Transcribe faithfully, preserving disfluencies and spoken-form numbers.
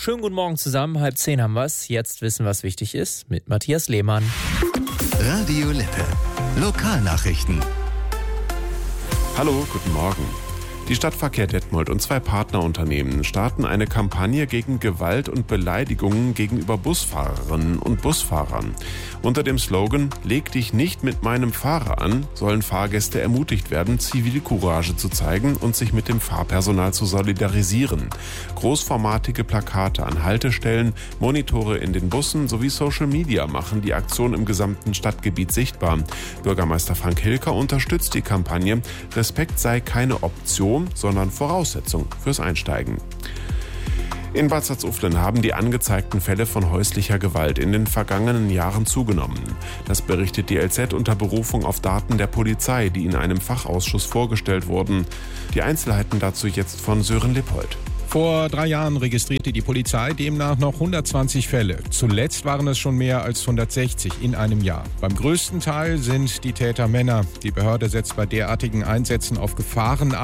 Schönen guten Morgen zusammen, halb zehn haben wir's. Jetzt wissen, was wichtig ist, mit Matthias Lehmann. Radio Lippe. Lokalnachrichten. Hallo, guten Morgen. Die Stadtverkehr Detmold und zwei Partnerunternehmen starten eine Kampagne gegen Gewalt und Beleidigungen gegenüber Busfahrerinnen und Busfahrern. Unter dem Slogan "Leg dich nicht mit meinem Fahrer an" sollen Fahrgäste ermutigt werden, Zivilcourage zu zeigen und sich mit dem Fahrpersonal zu solidarisieren. Großformatige Plakate an Haltestellen, Monitore in den Bussen sowie Social Media machen die Aktion im gesamten Stadtgebiet sichtbar. Bürgermeister Frank Hilker unterstützt die Kampagne. Respekt sei keine Option, sondern Voraussetzung fürs Einsteigen. In Bad Salzuflen haben die angezeigten Fälle von häuslicher Gewalt in den vergangenen Jahren zugenommen. Das berichtet die L Z unter Berufung auf Daten der Polizei, die in einem Fachausschuss vorgestellt wurden. Die Einzelheiten dazu jetzt von Sören Lippold. Vor drei Jahren registrierte die Polizei demnach noch hundertzwanzig Fälle. Zuletzt waren es schon mehr als hundertsechzig in einem Jahr. Beim größten Teil sind die Täter Männer. Die Behörde setzt bei derartigen Einsätzen auf Gefahren ab.